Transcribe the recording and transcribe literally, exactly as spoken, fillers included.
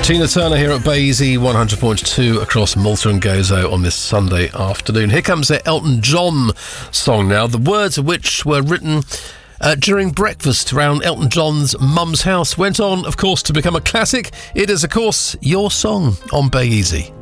Tina Turner here at Bay Easy one hundred point two across Malta and Gozo on this Sunday afternoon. Here comes their Elton John song now, the words of which were written uh, during breakfast around Elton John's mum's house. Went on, of course, to become a classic. It is, of course, your song on Bay Easy.